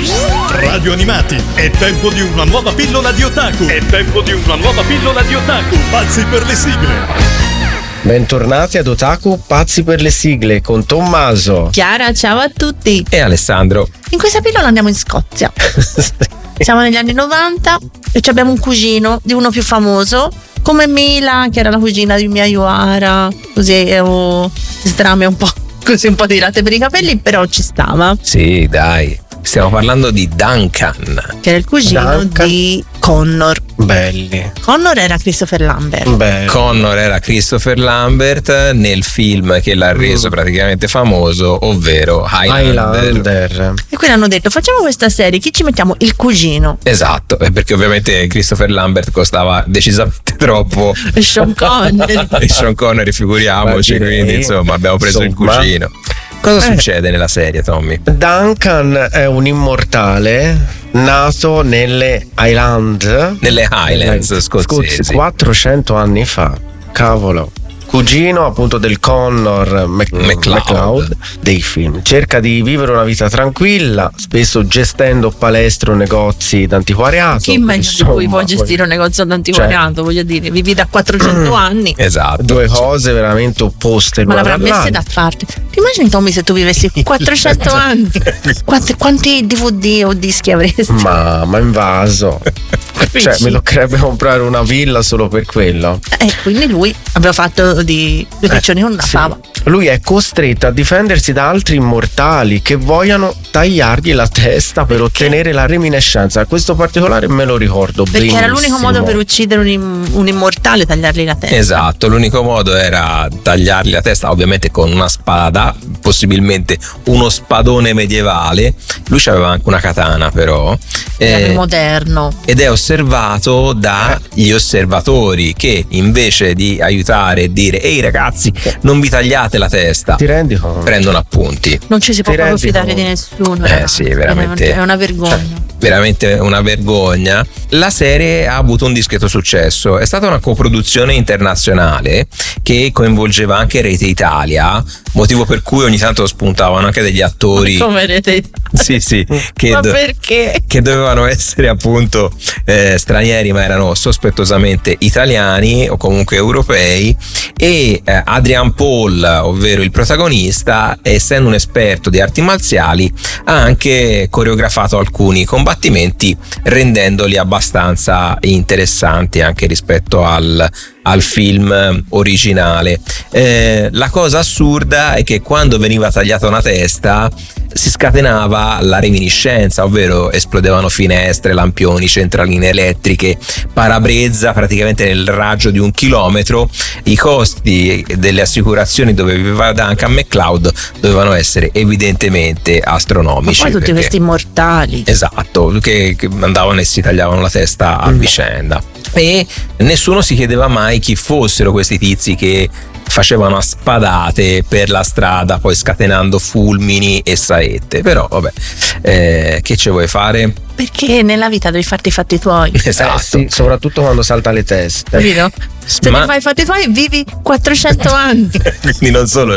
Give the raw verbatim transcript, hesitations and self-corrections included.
Radio Animati, è tempo di una nuova pillola di otaku. È tempo di una nuova pillola di otaku. Pazzi per le sigle. Bentornati ad Otaku Pazzi per le sigle con Tommaso, Chiara, ciao a tutti. E Alessandro. In questa pillola andiamo in Scozia. Siamo negli anni novanta e abbiamo un cugino di uno più famoso come Mila, che era la cugina di Mia Yuara. Così oh, strame un po', così un po' tirate per i capelli, però ci stava. Sì, dai. Stiamo parlando di Duncan, che era il cugino Duncan. di Connor. Belli. Connor era Christopher Lambert. Belli. Connor era Christopher Lambert nel film che l'ha reso mm. praticamente famoso, ovvero Highlander. Highlander. E quindi hanno detto: facciamo questa serie, chi ci mettiamo? Il cugino. Esatto, perché ovviamente Christopher Lambert costava decisamente troppo. E Sean Connery. E Sean Connery, figuriamoci. Beh, quindi insomma abbiamo preso insomma. il cugino. Cosa eh. succede nella serie, Tommy? Duncan è un immortale nato nelle Highland nelle Highlands scozzesi quattrocento anni fa. Cavolo. Cugino appunto del Connor Mac- MacLeod. MacLeod dei film. Cerca di vivere una vita tranquilla, spesso gestendo palestre o negozi d'antiquariato. Chi meglio di lui può gestire un negozio d'antiquariato? Cioè, voglio dire, vivi da quattrocento anni. Esatto. Due cose veramente opposte. Ma l'avrà messe da parte. Ti immagini, Tommy, se tu vivessi quattrocento anni? Quanti, quanti D V D o dischi avresti? Ma, ma invaso. Cioè, mi toccherebbe comprare una villa solo per quello. E eh, quindi lui aveva fatto di due piccioni con una sì. fava. Lui è costretto a difendersi da altri immortali che vogliono tagliargli la testa per Perché? ottenere la reminiscenza. Questo particolare me lo ricordo Perché benissimo. era l'unico modo per uccidere un, im- un immortale, tagliargli la testa. Esatto, l'unico modo era tagliargli la testa, ovviamente con una spada, possibilmente uno spadone medievale. Lui aveva anche una katana, però. Era eh, moderno. Ed è osservato dagli osservatori che invece di aiutare e dire ehi ragazzi, non vi tagliate la testa, ti rendi conto? Prendono appunti. Non ci si può proprio fidare di nessuno. Eh sì, veramente. È una vergogna. Cioè, veramente una vergogna. La serie ha avuto un discreto successo. È stata una coproduzione internazionale che coinvolgeva anche Rete Italia, motivo per cui ogni tanto spuntavano anche degli attori. Come Rete Italia? Sì, sì. Che ma do- perché? Che dovevano essere appunto eh, stranieri, ma erano sospettosamente italiani o comunque europei. E eh, Adrian Paul, ovvero il protagonista, essendo un esperto di arti marziali, ha anche coreografato alcuni combattimenti, rendendoli abbastanza interessanti anche rispetto al, al film originale. Eh, la cosa assurda è che quando veniva tagliata una testa si scatenava la reminiscenza, ovvero esplodevano finestre, lampioni, centraline elettriche, parabrezza praticamente nel raggio di un chilometro. I costi delle assicurazioni dove viveva Duncan MacLeod dovevano essere evidentemente astronomici. Ma poi tutti perché, questi immortali. Esatto, che, che andavano e si tagliavano la testa a mm. vicenda. E nessuno si chiedeva mai chi fossero questi tizi che facevano a spadate per la strada, poi scatenando fulmini e saette. Però vabbè, eh, che ci vuoi fare? Perché nella vita devi farti i fatti tuoi. Esatto. Eh sì, soprattutto quando salta le teste. Capito? Se Ma... ti fai i fatti tuoi vivi quattrocento anni. Quindi non solo